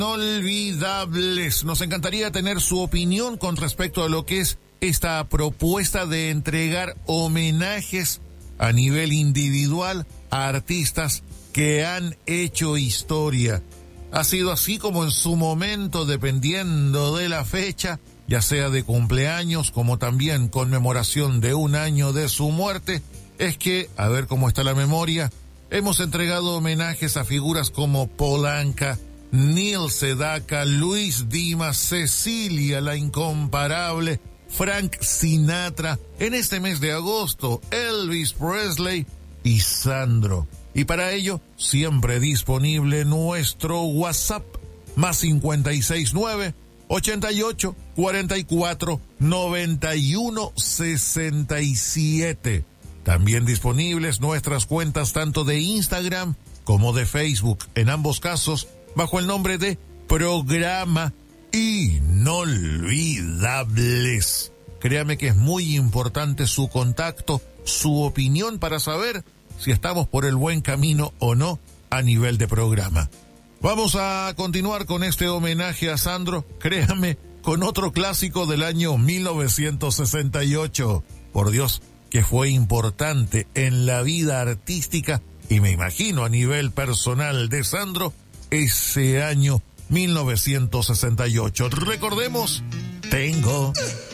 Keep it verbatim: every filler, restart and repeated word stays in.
Inolvidables. Nos encantaría tener su opinión con respecto a lo que es esta propuesta de entregar homenajes a nivel individual a artistas que han hecho historia. Ha sido así como en su momento, dependiendo de la fecha, ya sea de cumpleaños como también conmemoración de un año de su muerte, es que, a ver cómo está la memoria, hemos entregado homenajes a figuras como Paul Anka, Neil Sedaka, Luis Dimas, Cecilia la Incomparable, Frank Sinatra, en este mes de agosto, Elvis Presley y Sandro. Y para ello, siempre disponible nuestro WhatsApp, más cincuenta y seis nueve, ochenta y ocho, cuarenta y cuatro, noventa y uno, sesenta y siete. También disponibles nuestras cuentas tanto de Instagram como de Facebook, en ambos casos bajo el nombre de Programa Inolvidables. Créame que es muy importante su contacto, su opinión para saber si estamos por el buen camino o no a nivel de programa. Vamos a continuar con este homenaje a Sandro, créame, con otro clásico del año mil novecientos sesenta y ocho. Por Dios, que fue importante en la vida artística y me imagino a nivel personal de Sandro, ese año mil novecientos sesenta y ocho. Recordemos, tengo